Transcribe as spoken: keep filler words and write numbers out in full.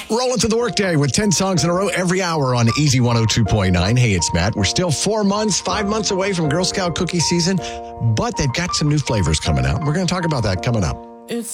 Rolling to the workday with ten songs in a row every hour on Easy one oh two point nine. Hey, it's Matt. We're still four months, five months away from Girl Scout cookie season, but they've got some new flavors coming out. We're going to talk about that coming up. It's